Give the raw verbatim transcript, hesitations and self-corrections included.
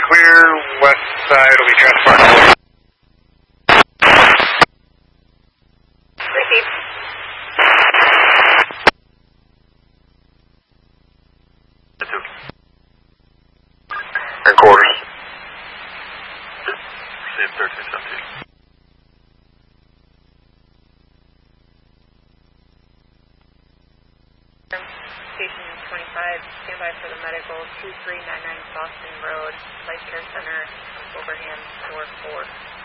clear, west side will be transport. Receive. And quarters. Receive thirteen seventeen. Station twenty-five, stand by for the medical, two three nine nine Boston Road, Life Care Center, Wilbraham, four four.